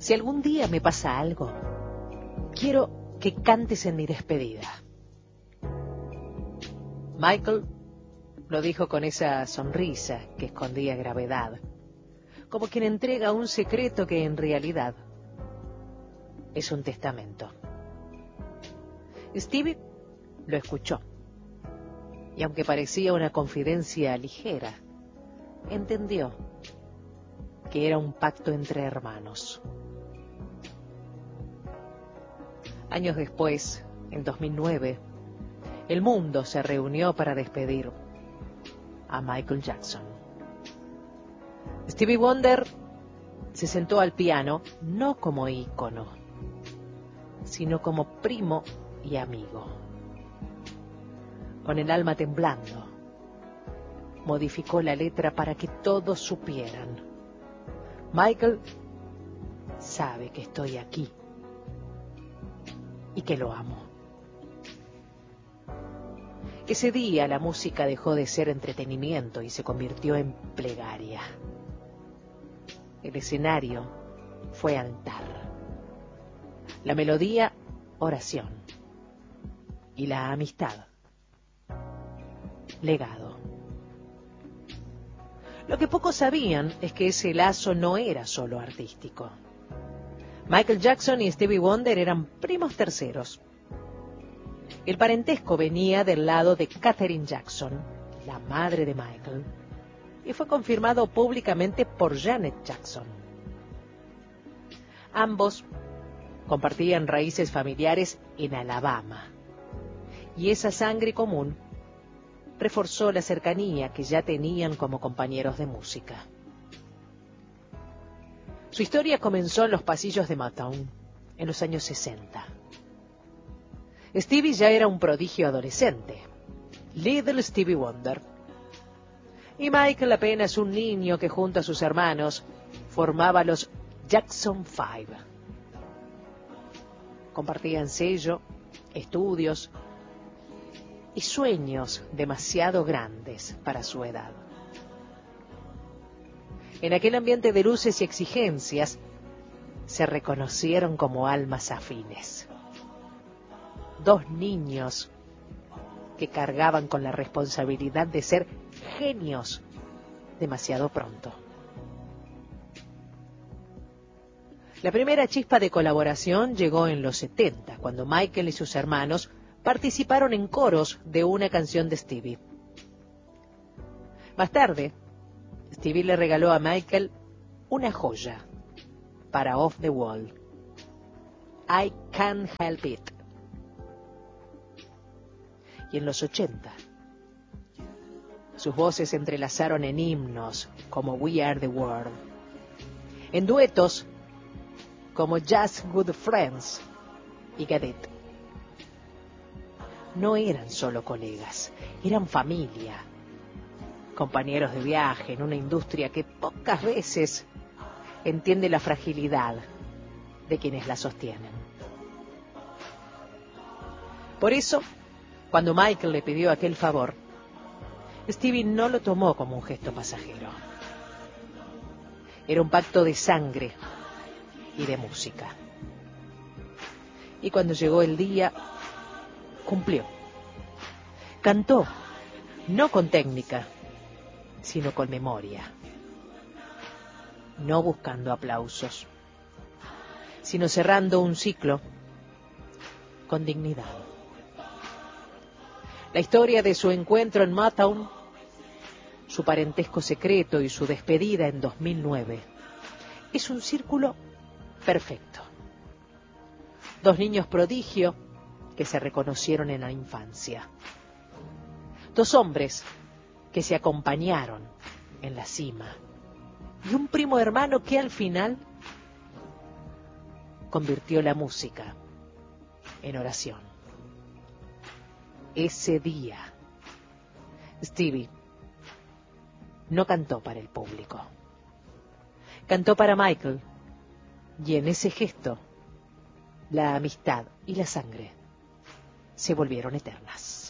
Si algún día me pasa algo, quiero que cantes en mi despedida. Michael lo dijo con esa sonrisa que escondía gravedad, como quien entrega un secreto que en realidad es un testamento. Stevie lo escuchó, y aunque parecía una confidencia ligera, entendió que era un pacto entre hermanos. Años después, en 2009, el mundo se reunió para despedir a Michael Jackson. Stevie Wonder se sentó al piano no como ícono, sino como primo y amigo. Con el alma temblando, modificó la letra para que todos supieran: Michael sabe que estoy aquí y que lo amo. Ese día la música dejó de ser entretenimiento y se convirtió en plegaria. El escenario fue altar, la melodía oración y la amistad legado. Lo que pocos sabían es que ese lazo no era solo artístico. Michael Jackson y Stevie Wonder eran primos terceros. El parentesco venía del lado de Katherine Jackson, la madre de Michael, y fue confirmado públicamente por Janet Jackson. Ambos compartían raíces familiares en Alabama, y esa sangre común reforzó la cercanía que ya tenían como compañeros de música. Su historia comenzó en los pasillos de Motown, en los años 60. Stevie ya era un prodigio adolescente, Little Stevie Wonder, y Michael apenas un niño que junto a sus hermanos formaba los Jackson 5. Compartían sello, estudios y sueños demasiado grandes para su edad. En aquel ambiente de luces y exigencias, se reconocieron como almas afines. Dos niños que cargaban con la responsabilidad de ser genios demasiado pronto. La primera chispa de colaboración llegó en los 70, cuando Michael y sus hermanos participaron en coros de una canción de Stevie. Más tarde, Stevie le regaló a Michael una joya para Off the Wall: I Can't Help It. Y en los 80, sus voces se entrelazaron en himnos como We Are the World, en duetos como Just Good Friends y Get It. No eran solo colegas, eran familia, compañeros de viaje en una industria que pocas veces entiende la fragilidad de quienes la sostienen. Por eso, cuando Michael le pidió aquel favor, Stevie no lo tomó como un gesto pasajero. Era un pacto de sangre y de música. Y cuando llegó el día, cumplió. Cantó, no con técnica, sino con memoria. No buscando aplausos, sino cerrando un ciclo con dignidad. La historia de su encuentro en Motown, su parentesco secreto y su despedida en 2009 es un círculo perfecto. Dos niños prodigio que se reconocieron en la infancia. Dos hombres que se acompañaron en la cima. Y un primo hermano que al final convirtió la música en oración. Ese día, Stevie no cantó para el público. Cantó para Michael, y en ese gesto, la amistad y la sangre se volvieron eternas.